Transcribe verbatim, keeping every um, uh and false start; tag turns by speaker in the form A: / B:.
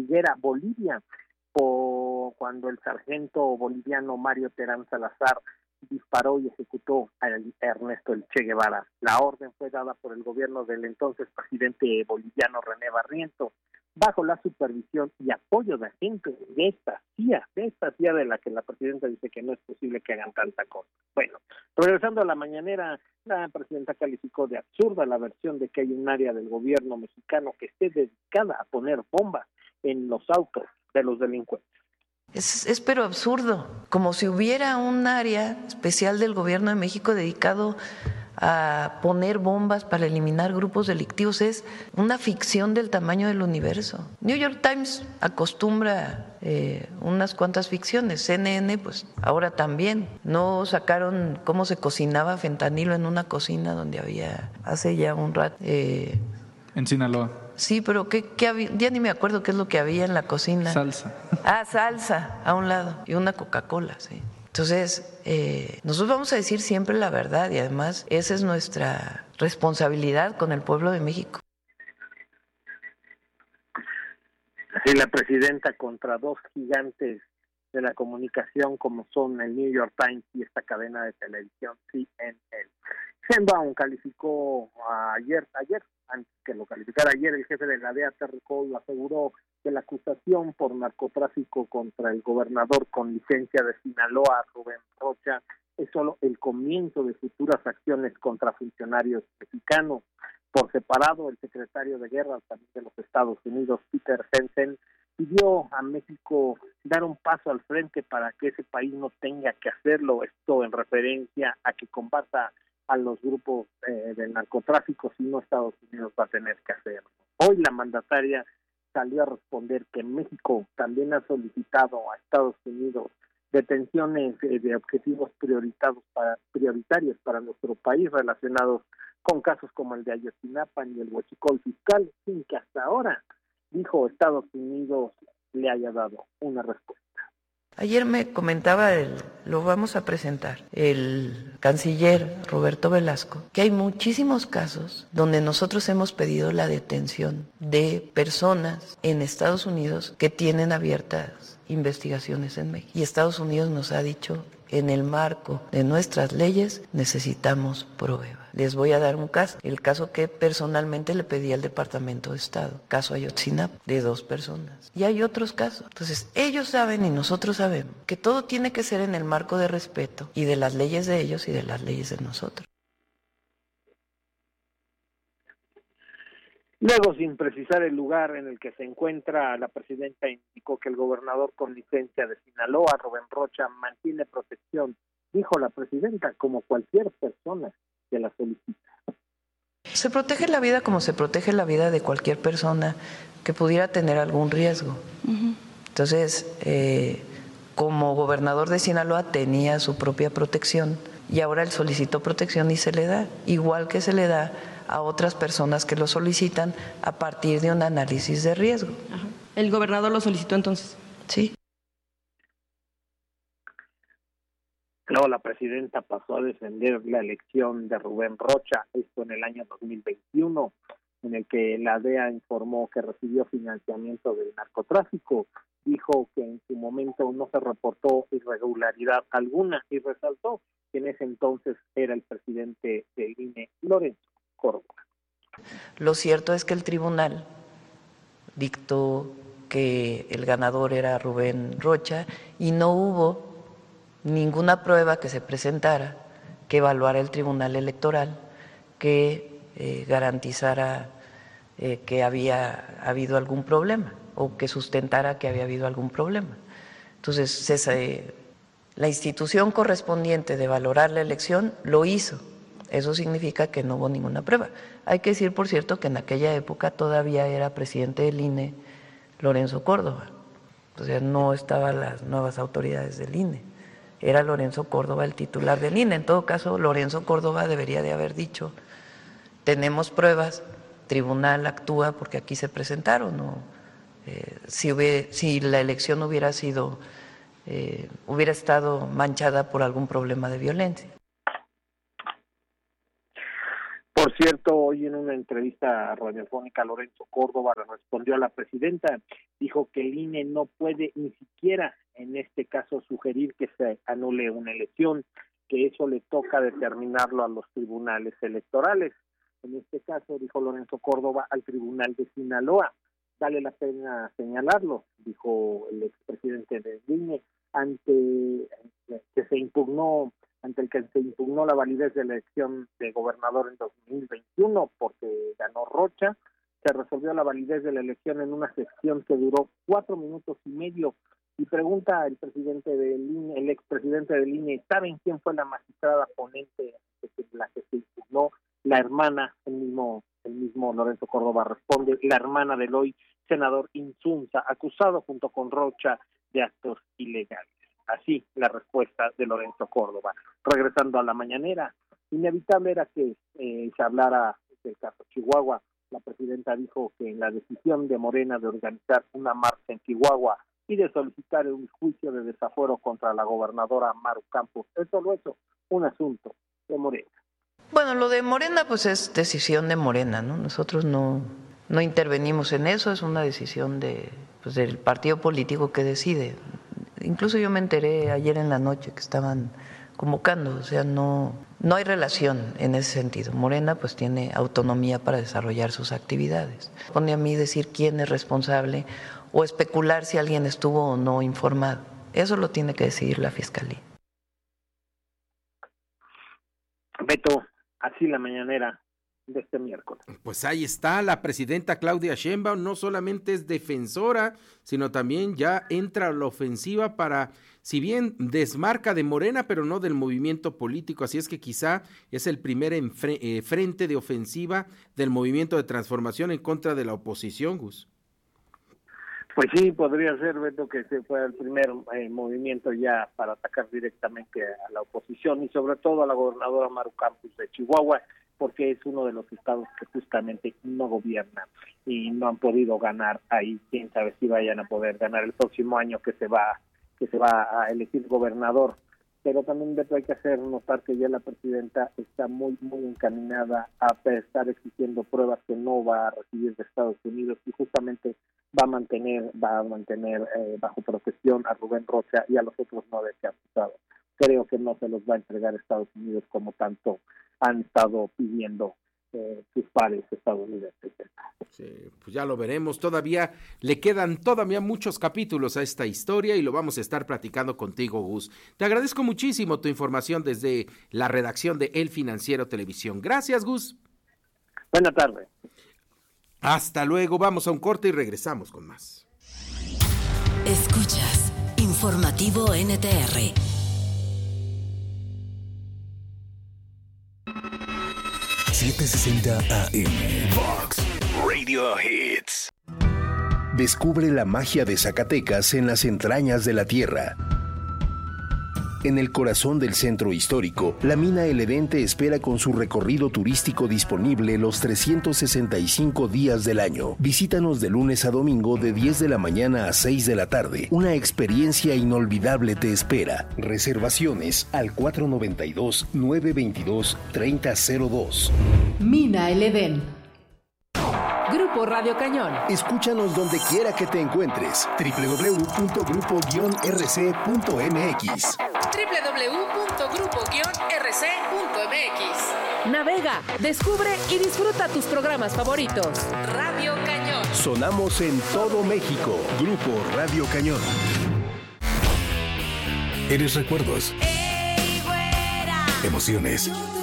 A: Higuera, Bolivia, o cuando el sargento boliviano Mario Terán Salazar disparó y ejecutó a Ernesto El Che Guevara. La orden fue dada por el gobierno del entonces presidente boliviano René Barrientos, bajo la supervisión y apoyo de agentes de esta C I A, de esta C I A de la que la presidenta dice que no es posible que hagan tanta cosa. Bueno, regresando a la mañanera, la presidenta calificó de absurda la versión de que hay un área del gobierno mexicano que esté dedicada a poner bombas en los autos de los delincuentes.
B: Es, es pero absurdo, como si hubiera un área especial del gobierno de México dedicado a poner bombas para eliminar grupos delictivos. Es una ficción del tamaño del universo. New York Times acostumbra eh, unas cuantas ficciones, C N N pues ahora también. No sacaron cómo se cocinaba fentanilo en una cocina donde había hace ya un rato. Eh,
C: en Sinaloa.
B: Sí, pero ¿qué, qué había? Ya ni me acuerdo qué es lo que había en la cocina.
C: Salsa.
B: Ah, salsa a un lado y una Coca-Cola, sí. Entonces, eh, nosotros vamos a decir siempre la verdad y además esa es nuestra responsabilidad con el pueblo de México.
A: Así la presidenta contra dos gigantes de la comunicación como son el New York Times y esta cadena de televisión C N N. Sheinbaum calificó ayer, ayer, antes que lo calificara ayer, el jefe de la D E A, Terry Cole, aseguró que la acusación por narcotráfico contra el gobernador con licencia de Sinaloa, Rubén Rocha, es solo el comienzo de futuras acciones contra funcionarios mexicanos. Por separado, el secretario de Guerra también de los Estados Unidos, Peter Hensen, pidió a México dar un paso al frente para que ese país no tenga que hacerlo, esto en referencia a que combata a los grupos eh, del narcotráfico, si no Estados Unidos va a tener que hacerlo. Hoy la mandataria salió a responder que México también ha solicitado a Estados Unidos detenciones eh, de objetivos prioritados para, prioritarios para nuestro país relacionados con casos como el de Ayotzinapa y el huachicol fiscal, sin que hasta ahora, dijo, Estados Unidos le haya dado una respuesta.
B: Ayer me comentaba, el, lo vamos a presentar, el canciller Roberto Velasco, que hay muchísimos casos donde nosotros hemos pedido la detención de personas en Estados Unidos que tienen abiertas investigaciones en México. Y Estados Unidos nos ha dicho, en el marco de nuestras leyes necesitamos pruebas. Les voy a dar un caso, el caso que personalmente le pedí al Departamento de Estado, caso Ayotzinapa, de dos personas. Y hay otros casos. Entonces, ellos saben y nosotros sabemos que todo tiene que ser en el marco de respeto y de las leyes de ellos y de las leyes de nosotros.
A: Luego, sin precisar el lugar en el que se encuentra, la presidenta indicó que el gobernador con licencia de Sinaloa, Rubén Rocha, mantiene protección, dijo la presidenta, como cualquier persona que la solicita.
B: Se protege la vida como se protege la vida de cualquier persona que pudiera tener algún riesgo. Uh-huh. Entonces, eh, como gobernador de Sinaloa tenía su propia protección y ahora él solicitó protección y se le da, igual que se le da a otras personas que lo solicitan a partir de un análisis de riesgo.
D: Ajá. ¿El gobernador lo solicitó entonces?
B: Sí.
A: Luego la presidenta pasó a defender la elección de Rubén Rocha, esto en el año dos mil veintiuno, en el que la D E A informó que recibió financiamiento del narcotráfico. Dijo que en su momento no se reportó irregularidad alguna y resaltó que en ese entonces era el presidente del I N E, Lorenzo Córdoba.
B: Lo cierto es que el tribunal dictó que el ganador era Rubén Rocha y no hubo ninguna prueba que se presentara que evaluara el Tribunal Electoral que eh, garantizara eh, que había habido algún problema o que sustentara que había habido algún problema. Entonces, se, se, la institución correspondiente de valorar la elección lo hizo. Eso significa que no hubo ninguna prueba. Hay que decir, por cierto, que en aquella época todavía era presidente del I N E Lorenzo Córdoba. O sea, no estaban las nuevas autoridades del I N E. Era Lorenzo Córdoba el titular del I N E. En todo caso, Lorenzo Córdoba debería de haber dicho, tenemos pruebas, tribunal actúa porque aquí se presentaron. ¿No? Eh, si, hubiera, si la elección hubiera sido, eh, hubiera estado manchada por algún problema de violencia.
A: Por cierto, hoy en una entrevista radiofónica, Lorenzo Córdoba respondió a la presidenta dijo que el I N E no puede ni siquiera en este caso sugerir que se anule una elección, que eso le toca determinarlo a los tribunales electorales. En este caso, dijo Lorenzo Córdoba, al Tribunal de Sinaloa. Vale la pena señalarlo, dijo el expresidente del I N E, ante que se impugnó, ante el que se impugnó la validez de la elección de gobernador en dos mil veintiuno, porque ganó Rocha. Se resolvió la validez de la elección en una sesión que duró cuatro minutos y medio. Y pregunta el presidente del I N E, el expresidente del I N E, ¿saben quién fue la magistrada ponente de la que se impugnó? La hermana, el mismo, el mismo Lorenzo Córdoba responde, la hermana del hoy senador Insunza, acusado junto con Rocha de actos ilegales. Así la respuesta de Lorenzo Córdoba. Regresando a la mañanera, inevitable era que eh, se hablara del caso Chihuahua. La presidenta dijo que en la decisión de Morena de organizar una marcha en Chihuahua y de solicitar un juicio de desafuero contra la gobernadora Maru Campos, es solo eso, un asunto de Morena.
B: Bueno, lo de Morena pues es decisión de Morena, ¿no? Nosotros no, no intervenimos en eso, es una decisión de, pues, del partido político que decide. Incluso yo me enteré ayer en la noche que estaban convocando, o sea, no, no hay relación en ese sentido. Morena pues tiene autonomía para desarrollar sus actividades. Pone a mí decir quién es responsable o especular si alguien estuvo o no informado. Eso lo tiene que decidir la Fiscalía.
A: Beto, así la mañanera de este miércoles.
C: Pues ahí está, la presidenta Claudia Sheinbaum no solamente es defensora, sino también ya entra a la ofensiva para, si bien desmarca de Morena, pero no del movimiento político, así es que quizá es el primer enfre- eh, frente de ofensiva del movimiento de transformación en contra de la oposición, Gus.
A: Pues sí, podría ser, Beto, que ese fue el primer eh, movimiento ya para atacar directamente a la oposición y sobre todo a la gobernadora Maru Campos de Chihuahua, porque es uno de los estados que justamente no gobierna y no han podido ganar ahí. Quién sabe si vayan a poder ganar el próximo año que se va que se va a elegir gobernador. Pero también, Beto, hay que hacer notar que ya la presidenta está muy, muy encaminada a estar exigiendo pruebas que no va a recibir de Estados Unidos y justamente va a mantener va a mantener eh, bajo protección a Rubén Rocha y a los otros nueve que ha acusado. Creo que no se los va a entregar a Estados Unidos como tanto han estado pidiendo eh, sus pares estadounidenses.
C: Sí, pues ya lo veremos, todavía le quedan todavía muchos capítulos a esta historia y lo vamos a estar platicando contigo, Gus. Te agradezco muchísimo tu información desde la redacción de El Financiero Televisión. Gracias, Gus.
A: Buenas tardes.
C: Hasta luego, vamos a un corte y regresamos con más.
E: Escuchas Informativo N T R.
F: setecientos sesenta A M Vox Radio Hits. Descubre la magia de Zacatecas en las entrañas de la tierra. En el corazón del centro histórico, la mina El Edén te espera con su recorrido turístico disponible los trescientos sesenta y cinco días del año. Visítanos de lunes a domingo de diez de la mañana a seis de la tarde. Una experiencia inolvidable te espera. Reservaciones al cuatro noventa y dos, nueve veintidós, treinta cero dos.
G: Mina El Edén. Grupo Radio Cañón.
F: Escúchanos donde quiera que te encuentres. doble u doble u doble u punto grupo guion r c punto m x.
H: doble u doble u doble u punto grupo guion r c punto m x.
G: Navega, descubre y disfruta tus programas favoritos.
H: Radio Cañón.
F: Sonamos en todo México. Grupo Radio Cañón. Eres recuerdos.
H: Ey, güera.
F: Emociones.